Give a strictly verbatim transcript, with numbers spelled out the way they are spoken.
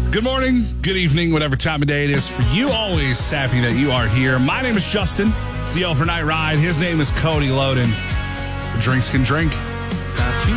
Good morning, good evening, whatever time of day it is for you. Always happy that you are here. My name is Justin. It's the Overnight Ride. His name is Cody Loden. The drinks can drink. Got you